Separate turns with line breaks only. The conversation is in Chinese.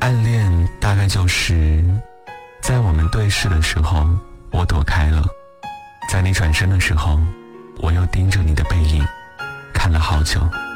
暗恋大概就是在我们对视的时候我躲开了，在你转身的时候我又盯着你的背影看了好久。